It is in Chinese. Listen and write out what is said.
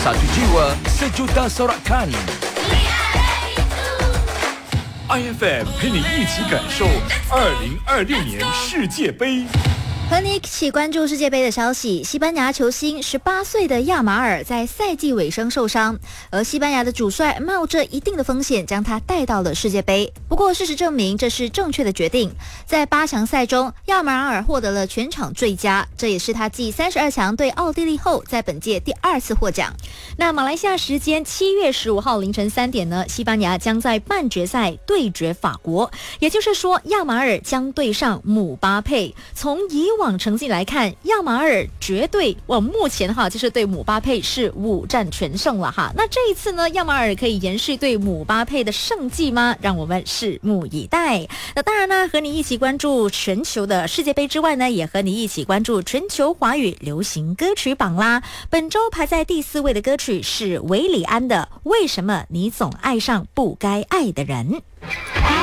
Satu jiwa, sejuta sorakan. IFM 陪你一起感受2026年世界杯。 和你一起关注世界杯的消息。西班牙球星18岁的亚马尔在赛季尾声受伤，而西班牙的主帅冒着一定的风险将他带到了世界杯。不过事实证明这是正确的决定。在8强赛中，亚马尔获得了全场最佳，这也是他继32强对奥地利后在本届第2次获奖。 那马来西亚时间7月15号凌晨3点呢，西班牙将在半决赛对决法国，也就是说亚马尔将对上姆巴佩。从以往成绩来看，亚马尔绝对目前就是对姆巴佩是5战全胜了哈。那这一次呢，亚马尔可以延续对姆巴佩的胜绩吗？让我们拭目以待。那当然呢，和你一起关注全球的世界杯之外呢，也和你一起关注全球华语流行歌曲榜啦。本周排在第4位的歌曲是韦礼安的《为什么你总爱上不该爱的人》。